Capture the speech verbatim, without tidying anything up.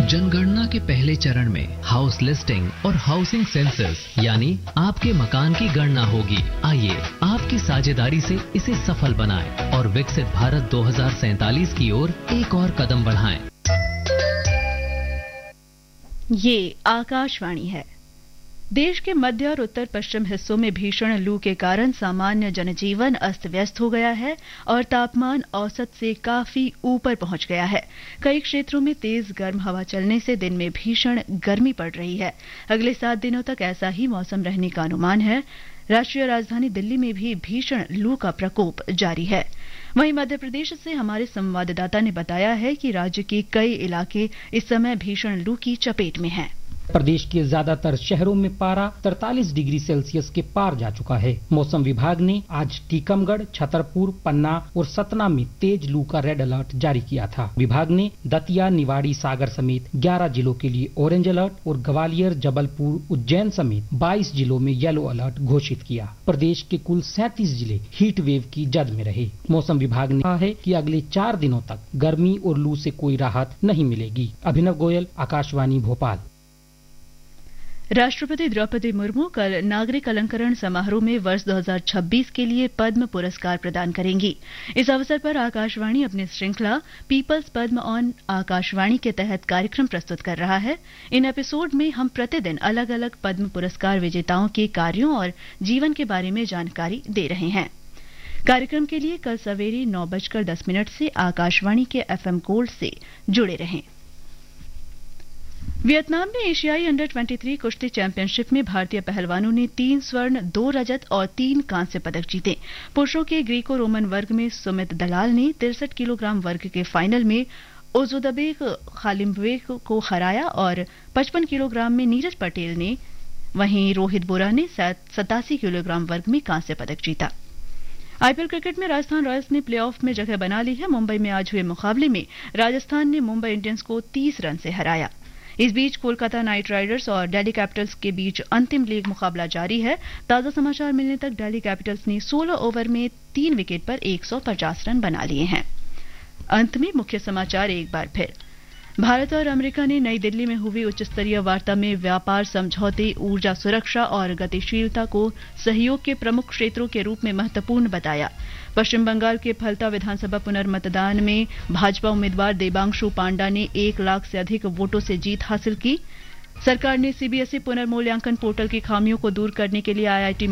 जनगणना के पहले चरण में हाउस लिस्टिंग और हाउसिंग सेंसस यानी आपके मकान की गणना होगी। आइए आपकी साझेदारी से इसे सफल बनाएं और विकसित भारत दो हज़ार सैंतालीस की ओर एक और कदम बढ़ाएं। ये आकाशवाणी है। देश के मध्य और उत्तर पश्चिम हिस्सों में भीषण लू के कारण सामान्य जनजीवन अस्त व्यस्त हो गया है और तापमान औसत से काफी ऊपर पहुंच गया है। कई क्षेत्रों में तेज गर्म हवा चलने से दिन में भीषण गर्मी पड़ रही है। अगले सात दिनों तक ऐसा ही मौसम रहने का अनुमान है। राष्ट्रीय राजधानी दिल्ली में भी भीषण लू का प्रकोप जारी है। वहीं मध्य प्रदेश से हमारे संवाददाता ने बताया है कि राज्य के कई इलाके इस समय भीषण लू की चपेट में हैं। प्रदेश के ज्यादातर शहरों में पारा तैंतालीस डिग्री सेल्सियस के पार जा चुका है। मौसम विभाग ने आज टीकमगढ़, छतरपुर, पन्ना और सतना में तेज लू का रेड अलर्ट जारी किया था। विभाग ने दतिया, निवाड़ी, सागर समेत ग्यारह जिलों के लिए ऑरेंज अलर्ट और ग्वालियर, जबलपुर, उज्जैन समेत बाईस जिलों में येलो अलर्ट घोषित किया। प्रदेश के कुल सैंतीस जिले हीट वेव की जद में रहे। मौसम विभाग ने कहा है कि अगले चार दिनों तक गर्मी और लू से कोई राहत नहीं मिलेगी। अभिनव गोयल, आकाशवाणी भोपाल। राष्ट्रपति द्रौपदी मुर्मू कल नागरिक अलंकरण समारोह में वर्ष दो हज़ार छब्बीस के लिए पद्म पुरस्कार प्रदान करेंगी। इस अवसर पर आकाशवाणी अपनी श्रृंखला पीपल्स पद्म ऑन आकाशवाणी के तहत कार्यक्रम प्रस्तुत कर रहा है। इन एपिसोड में हम प्रतिदिन अलग अलग पद्म पुरस्कार विजेताओं के कार्यों और जीवन के बारे में जानकारी दे रहे हैं। कार्यक्रम के लिए कल सवेरे नौ बजकर दस मिनट से आकाशवाणी के एफएम गोल्ड से जुड़े रहें। वियतनाम में एशियाई अंडर तेईस कुश्ती चैंपियनशिप में भारतीय पहलवानों ने तीन स्वर्ण, दो रजत और तीन कांस्य पदक जीते। पुरुषों के ग्रीको रोमन वर्ग में सुमित दलाल ने तिरसठ किलोग्राम वर्ग के फाइनल में ओजुदबेक खालिम्बेक को हराया और पचपन किलोग्राम में नीरज पटेल ने, वहीं रोहित बोरा ने सतासी किलोग्राम वर्ग में कांस्य पदक जीता। आईपीएल क्रिकेट में राजस्थान रॉयल्स ने प्लेऑफ में जगह बना ली है। मुंबई में आज हुए मुकाबले में राजस्थान ने मुंबई इंडियंस को तीस रन से हराया। इस बीच कोलकाता नाइट राइडर्स और दिल्ली कैपिटल्स के बीच अंतिम लीग मुकाबला जारी है। ताजा समाचार मिलने तक दिल्ली कैपिटल्स ने सोलह ओवर में तीन विकेट पर एक सौ पचास रन बना लिए हैं। अंत में मुख्य समाचार एक बार फिर। भारत और अमेरिका ने नई दिल्ली में हुई उच्च स्तरीय वार्ता में व्यापार समझौते, ऊर्जा सुरक्षा और गतिशीलता को सहयोग के प्रमुख क्षेत्रों के रूप में महत्वपूर्ण बताया। पश्चिम बंगाल के फलता विधानसभा पुनर्मतदान में भाजपा उम्मीदवार देबांशु पांडा ने एक लाख से अधिक वोटों से जीत हासिल की। सरकार ने सीबीएसई पुनर्मूल्यांकन पोर्टल की खामियों को दूर करने के लिए आईआईटी